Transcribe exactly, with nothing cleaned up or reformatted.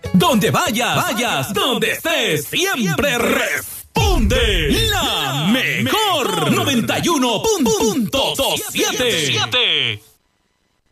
Donde vayas, vayas, donde estés, siempre responde la mejor noventa y uno punto siete.